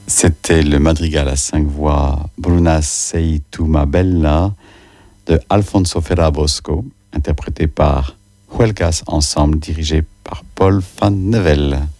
C'était le madrigal à 5 voix Bruna sei tu ma bella de Alfonso Ferrabosco, interprété par Huelgas Ensemble, dirigé par Paul Van Nevel.